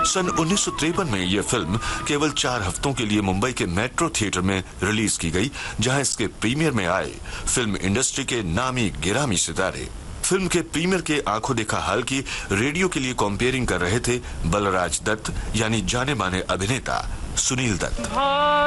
सन 1953 में यह फिल्म केवल 4 हफ्तों के लिए मुंबई के मेट्रो थिएटर में रिलीज की गई, जहां इसके प्रीमियर में आए फिल्म इंडस्ट्री के नामी गिरामी सितारे। फिल्म के प्रीमियर के आंखों देखा हाल की रेडियो के लिए कंपेयरिंग कर रहे थे बलराज दत्त यानी जाने माने अभिनेता सुनील दत्त।